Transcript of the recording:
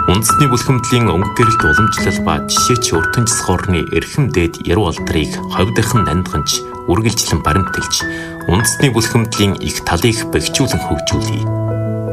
Үндэсний бүлхэмдлийн өнгө гэрэлт уламжлал ба жишээч уртан цэцгуурны эрхэм дээд яруу алдрыг ховдорхон нандганж үргэлжлэн баримтэлж үндэсний бүлхэмдлийн их талыг бэхжүүлэн хөгжүүлье.